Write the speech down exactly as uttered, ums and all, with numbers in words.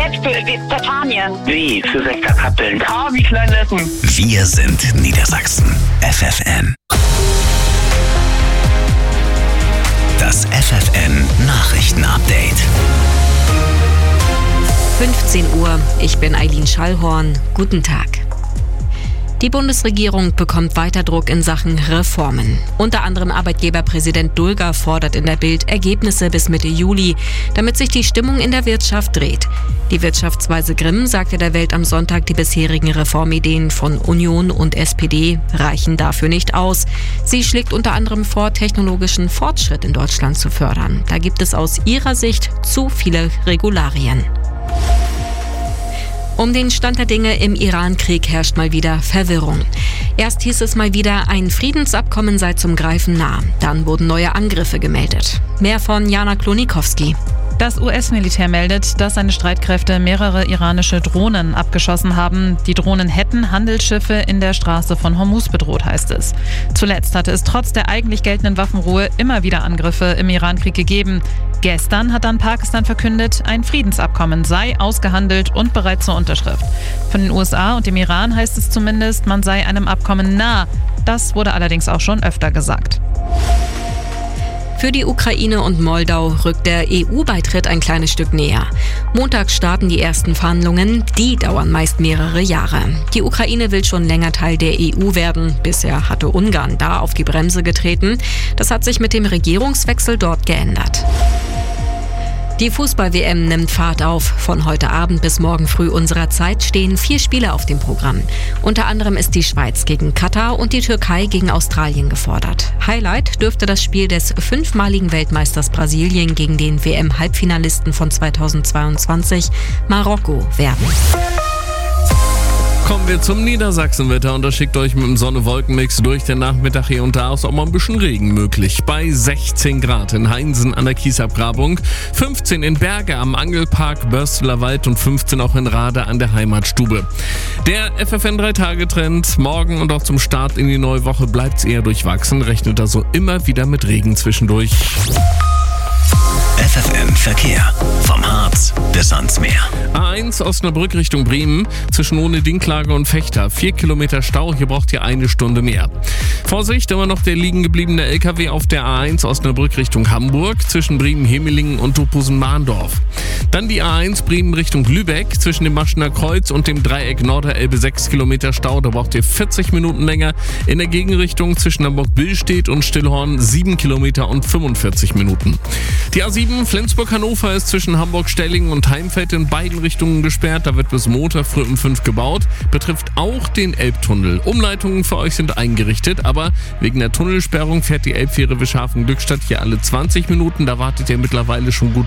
Rezept für Kastanien. Wie? Für Westerkappeln. Ah, wie Kleinlessen. Wir sind Niedersachsen. F F N. Das F F N Nachrichtenupdate. fünfzehn Uhr, ich bin Eileen Schallhorn. Guten Tag. Die Bundesregierung bekommt weiter Druck in Sachen Reformen. Unter anderem Arbeitgeberpräsident Dulger fordert in der Bild Ergebnisse bis Mitte Juli, damit sich die Stimmung in der Wirtschaft dreht. Die Wirtschaftsweise Grimm sagte der Welt am Sonntag, die bisherigen Reformideen von Union und S P D reichen dafür nicht aus. Sie schlägt unter anderem vor, technologischen Fortschritt in Deutschland zu fördern. Da gibt es aus ihrer Sicht zu viele Regularien. Um den Stand der Dinge im Iran-Krieg herrscht mal wieder Verwirrung. Erst hieß es mal wieder, ein Friedensabkommen sei zum Greifen nah. Dann wurden neue Angriffe gemeldet. Mehr von Jana Klonikowski. Das U S-Militär meldet, dass seine Streitkräfte mehrere iranische Drohnen abgeschossen haben. Die Drohnen hätten Handelsschiffe in der Straße von Hormuz bedroht, heißt es. Zuletzt hatte es trotz der eigentlich geltenden Waffenruhe immer wieder Angriffe im Iran-Krieg gegeben. Gestern hat dann Pakistan verkündet, ein Friedensabkommen sei ausgehandelt und bereit zur Unterschrift. Von den U S A und dem Iran heißt es zumindest, man sei einem Abkommen nah. Das wurde allerdings auch schon öfter gesagt. Für die Ukraine und Moldau rückt der E U-Beitritt ein kleines Stück näher. Montag starten die ersten Verhandlungen, die dauern meist mehrere Jahre. Die Ukraine will schon länger Teil der E U werden. Bisher hatte Ungarn da auf die Bremse getreten. Das hat sich mit dem Regierungswechsel dort geändert. Die Fußball-W M nimmt Fahrt auf. Von heute Abend bis morgen früh unserer Zeit stehen vier Spiele auf dem Programm. Unter anderem ist die Schweiz gegen Katar und die Türkei gegen Australien gefordert. Highlight dürfte das Spiel des fünfmaligen Weltmeisters Brasilien gegen den W M-Halbfinalisten von zweitausendzweiundzwanzig, Marokko, werden. Kommen wir zum Niedersachsenwetter und das schickt euch mit dem Sonne-Wolken-Mix durch den Nachmittag hier und da ist auch mal ein bisschen Regen möglich. Bei sechzehn Grad in Heinsen an der Kiesabgrabung, fünfzehn in Berge am Angelpark Börsteler Wald und fünfzehn auch in Rade an der Heimatstube. Der F F N drei Tage Trend, morgen und auch zum Start in die neue Woche bleibt es eher durchwachsen, rechnet also immer wieder mit Regen zwischendurch. F F N Verkehr. Vom Harz bis ans Meer. A eins Osnabrück Richtung Bremen, zwischen Ohne Dinklage und Fechter. Vier Kilometer Stau, hier braucht ihr eine Stunde mehr. Vorsicht, immer noch der liegen gebliebene L K W auf der A eins Osnabrück Richtung Hamburg, zwischen Bremen-Hemelingen und Tophusen-Mahndorf. Dann die A eins Bremen Richtung Lübeck, zwischen dem Maschener Kreuz und dem Dreieck Norderelbe sechs Kilometer Stau, da braucht ihr vierzig Minuten länger. In der Gegenrichtung zwischen Hamburg-Billstedt und Stillhorn sieben Kilometer und fünfundvierzig Minuten. Die A sieben Flensburg-Hannover ist zwischen Hamburg-Stellingen und Heimfeld in beiden Richtungen gesperrt. Da wird bis Montag früh um fünf gebaut. Betrifft auch den Elbtunnel. Umleitungen für euch sind eingerichtet, aber wegen der Tunnelsperrung fährt die Elbfähre Wischhafen-Glückstadt hier alle zwanzig Minuten. Da wartet ihr mittlerweile schon gut